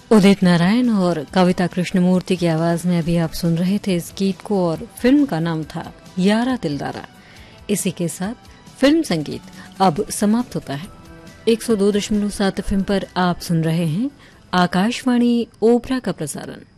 उदित नारायण और कविता कृष्णमूर्ति की आवाज में अभी आप सुन रहे थे इस गीत को और फिल्म का नाम था यारा दिलदारा। इसी के साथ फिल्म संगीत अब समाप्त होता है। 102.7 एफएम पर आप सुन रहे हैं आकाशवाणी ओपरा का प्रसारण।